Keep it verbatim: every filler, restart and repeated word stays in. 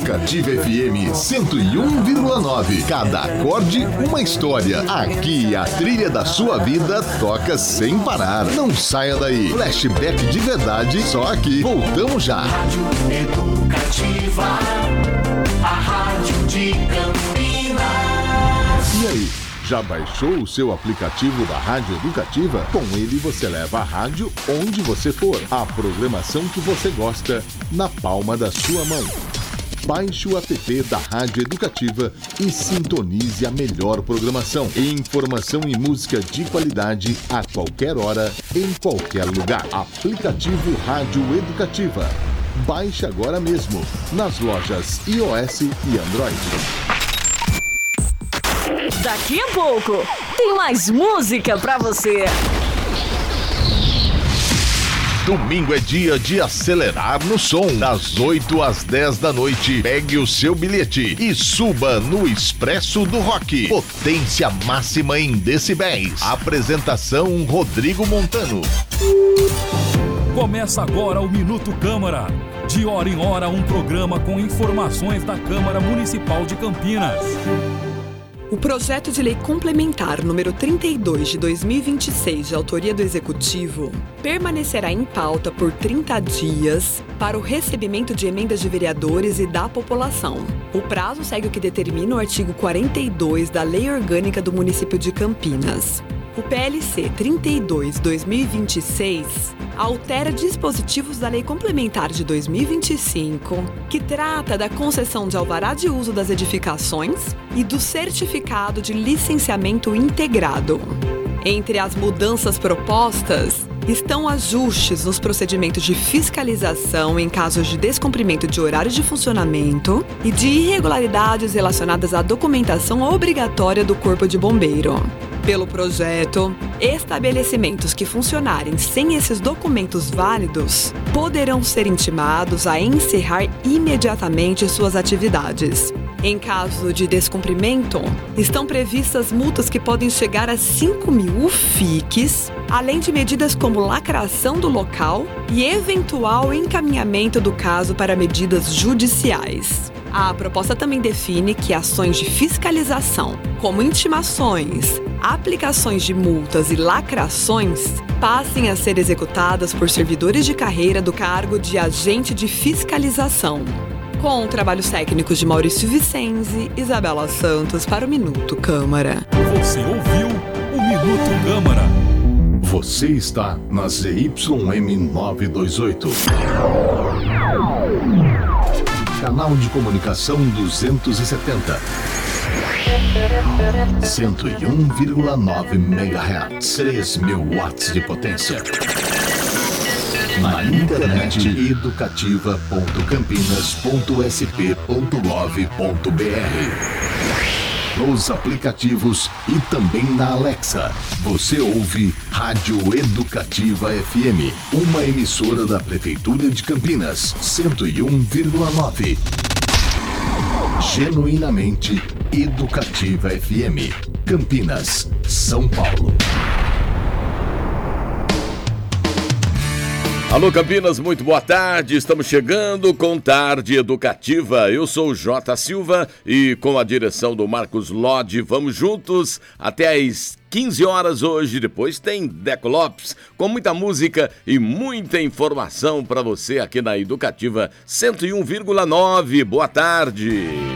Educativa F M cento e um vírgula nove. Cada acorde, uma história. Aqui a trilha da sua vida toca sem parar. Não saia daí. Flashback de verdade, só aqui. Voltamos já. Rádio Educativa, a rádio de Campinas. E aí? Já baixou o seu aplicativo da Rádio Educativa? Com ele você leva a rádio onde você for. A programação que você gosta na palma da sua mão. Baixe o app da Rádio Educativa e sintonize a melhor programação. Informação e música de qualidade a qualquer hora, em qualquer lugar. Aplicativo Rádio Educativa. Baixe agora mesmo nas lojas iOS e Android. Daqui a pouco tem mais música pra você. Domingo é dia de acelerar no som. Das oito às dez da noite, pegue o seu bilhete e suba no Expresso do Rock. Potência máxima em decibéis. Apresentação Rodrigo Montano. Começa agora o Minuto Câmara. De hora em hora, um programa com informações da Câmara Municipal de Campinas. O projeto de lei complementar número trinta e dois de dois mil e vinte e seis, de autoria do Executivo, permanecerá em pauta por trinta dias para o recebimento de emendas de vereadores e da população. O prazo segue o que determina o artigo quarenta e dois da Lei Orgânica do Município de Campinas. O P L C trinta e dois de dois mil e vinte e seis altera dispositivos da Lei Complementar de dois mil e vinte e cinco, que trata da concessão de alvará de uso das edificações e do certificado de licenciamento integrado. Entre as mudanças propostas estão ajustes nos procedimentos de fiscalização em casos de descumprimento de horário de funcionamento e de irregularidades relacionadas à documentação obrigatória do Corpo de Bombeiro. Pelo projeto, estabelecimentos que funcionarem sem esses documentos válidos poderão ser intimados a encerrar imediatamente suas atividades. Em caso de descumprimento, estão previstas multas que podem chegar a cinco mil U F I Cs, além de medidas como lacração do local e eventual encaminhamento do caso para medidas judiciais. A proposta também define que ações de fiscalização, como intimações, aplicações de multas e lacrações, passem a ser executadas por servidores de carreira do cargo de agente de fiscalização. Com trabalhos técnicos de Maurício Vicenzi, Isabela Santos para o Minuto Câmara. Você ouviu o Minuto Câmara. Você está na Z Y M novecentos e vinte e oito. Canal de comunicação duzentos e setenta. cento e um vírgula nove megahertz. três mil watts de potência. Na internet educativa ponto campinas ponto s p ponto gov ponto b r. Nos aplicativos e também na Alexa. Você ouve Rádio Educativa F M, uma emissora da Prefeitura de Campinas, cento e um vírgula nove. Genuinamente Educativa F M, Campinas, São Paulo. Alô Campinas, muito boa tarde, estamos chegando com Tarde Educativa. Eu sou o J. Silva e com a direção do Marcos Lodi, vamos juntos até às quinze horas hoje. Depois tem Deco Lopes com muita música e muita informação para você aqui na Educativa cento e um vírgula nove. Boa tarde.